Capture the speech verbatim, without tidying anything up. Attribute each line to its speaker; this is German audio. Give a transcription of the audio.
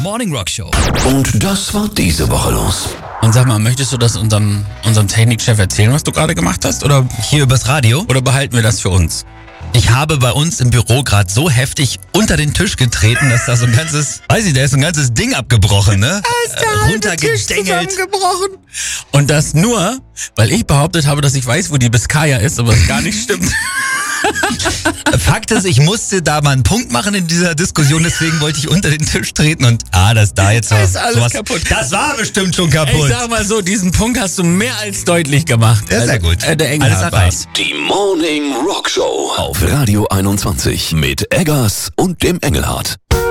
Speaker 1: Morning Rock Show.
Speaker 2: Und das war diese Woche los.
Speaker 3: Und sag mal, möchtest du das unserem, unserem Technikchef erzählen, was du gerade gemacht hast? Oder,
Speaker 1: Hier übers Radio.
Speaker 3: oder behalten wir das für uns?
Speaker 1: Ich habe bei uns im Büro gerade so heftig unter den Tisch getreten, dass da so ein ganzes, weiß ich, da ist so ein ganzes Ding abgebrochen, ne? Äh, runtergedengelt.
Speaker 3: zusammengebrochen. Und das nur, weil ich behauptet habe, dass ich weiß, wo die Biskaya ist, aber es gar nicht stimmt.
Speaker 1: Fakt ist, ich musste da mal einen Punkt machen in dieser Diskussion, deswegen wollte ich unter den Tisch treten und ah, das da jetzt
Speaker 3: Da ist alles kaputt.
Speaker 1: Das war bestimmt schon
Speaker 3: Ich
Speaker 1: kaputt.
Speaker 3: sag mal so, diesen Punkt hast du mehr als deutlich gemacht.
Speaker 1: Ja, sehr gut.
Speaker 3: Äh, der
Speaker 1: Alles
Speaker 3: Engelhardt
Speaker 1: nach
Speaker 3: war's.
Speaker 1: Reis.
Speaker 2: Die Morning Rock Show auf Radio einundzwanzig mit Eggers und dem Engelhardt.